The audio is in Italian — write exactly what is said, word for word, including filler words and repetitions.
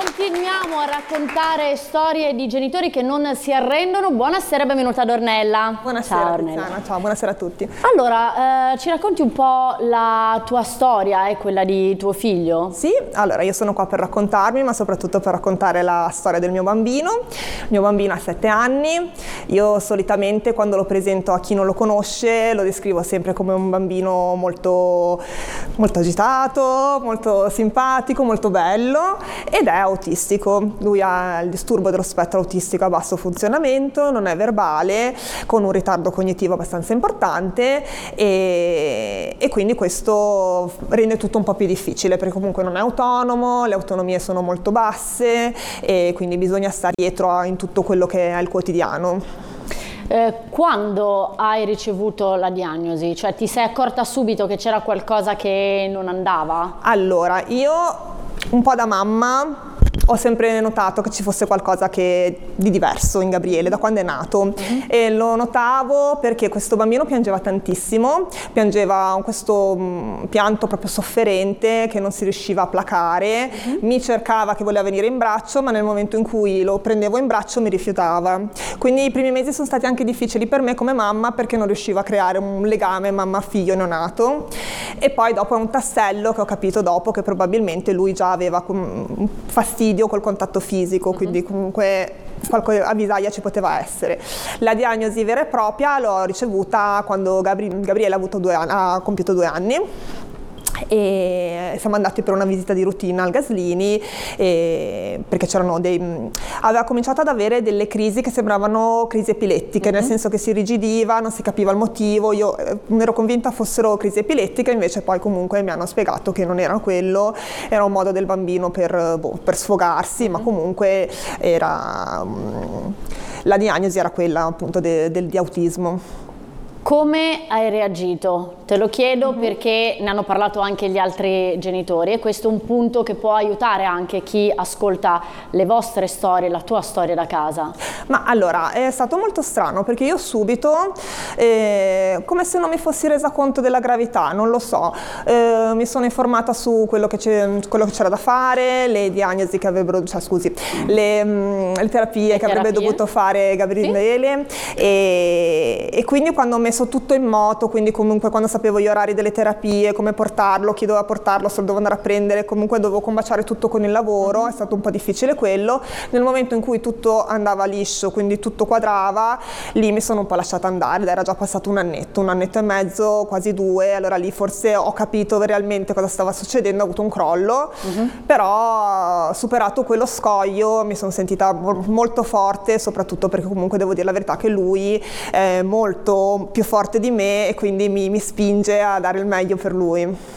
Continuiamo a raccontare storie di genitori che non si arrendono. Buonasera, benvenuta ad Ornella. Buonasera, ciao, Ornella. Tiziana, ciao, buonasera a tutti. Allora, eh, ci racconti un po' la tua storia e quella di tuo figlio? Sì, allora io sono qua per raccontarmi, ma soprattutto per raccontare la storia del mio bambino. Il mio bambino ha sette anni. Io solitamente quando lo presento a chi non lo conosce lo descrivo sempre come un bambino molto, molto agitato, molto simpatico, molto bello ed è autistico. Lui ha il disturbo dello spettro autistico a basso funzionamento, non è verbale, con un ritardo cognitivo abbastanza importante e, e quindi questo rende tutto un po' più difficile perché comunque non è autonomo, le autonomie sono molto basse e quindi bisogna stare dietro in tutto quello che è il quotidiano. Eh, quando hai ricevuto la diagnosi? Cioè ti sei accorta subito che c'era qualcosa che non andava? Allora, io un po' da mamma ho sempre notato che ci fosse qualcosa che di diverso in Gabriele da quando è nato uh-huh. e lo notavo perché questo bambino piangeva tantissimo, piangeva questo um, pianto proprio sofferente che non si riusciva a placare, uh-huh. mi cercava che voleva venire in braccio, ma nel momento in cui lo prendevo in braccio mi rifiutava. Quindi i primi mesi sono stati anche difficili per me come mamma perché non riuscivo a creare un legame mamma-figlio neonato e poi dopo è un tassello che ho capito dopo che probabilmente lui già aveva un fastidio col contatto fisico, quindi comunque qualche avvisaglia ci poteva essere. La diagnosi vera e propria l'ho ricevuta quando Gabri- Gabriele ha, avuto due anni, ha compiuto due anni e siamo andati per una visita di routine al Gaslini e perché c'erano dei aveva cominciato ad avere delle crisi che sembravano crisi epilettiche, mm-hmm. nel senso che si rigidiva, non si capiva il motivo, io non ero convinta fossero crisi epilettiche, invece poi comunque mi hanno spiegato che non era quello, era un modo del bambino per, boh, per sfogarsi, mm-hmm. ma comunque era la diagnosi era quella appunto de, del, di autismo. Come hai reagito? Te lo chiedo mm-hmm. perché ne hanno parlato anche gli altri genitori e questo è un punto che può aiutare anche chi ascolta le vostre storie, la tua storia da casa. Ma allora, è stato molto strano perché io subito, eh, come se non mi fossi resa conto della gravità, non lo so, eh, mi sono informata su quello che, quello che c'era da fare, le diagnosi che avrebbero, cioè scusi, le, mh, le terapie le che terapie? avrebbe dovuto fare Gabriele sì? e, e quindi quando ho messo tutto in moto, quindi comunque quando sapevo gli orari delle terapie, come portarlo, chi doveva portarlo, se lo dovevo andare a prendere, comunque dovevo combaciare tutto con il lavoro, è stato un po' difficile quello. Nel momento in cui tutto andava liscio, quindi tutto quadrava, lì mi sono un po' lasciata andare, era già passato un annetto, un annetto e mezzo, quasi due, allora lì forse ho capito realmente cosa stava succedendo, ho avuto un crollo, uh-huh. però superato quello scoglio mi sono sentita molto forte, soprattutto perché comunque devo dire la verità che lui è molto più forte di me e quindi mi, mi spinge a dare il meglio per lui.